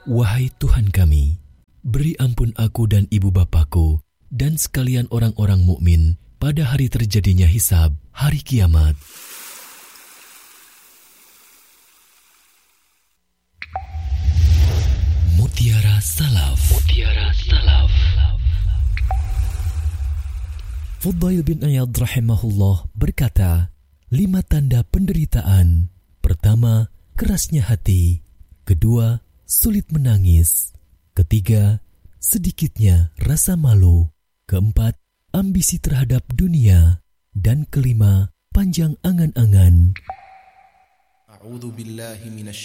Wahai Tuhan kami, beri ampun aku dan ibu bapakku dan sekalian orang-orang mukmin pada hari terjadinya hisab, hari kiamat. Mutiara Salaf. Mutiara Salaf. Fudail bin Iyad rahimahullah berkata, 5 tanda penderitaan. Pertama, kerasnya hati. Kedua, sulit menangis. Ketiga, sedikitnya rasa malu. Keempat, ambisi terhadap dunia. Dan kelima, panjang angan-angan.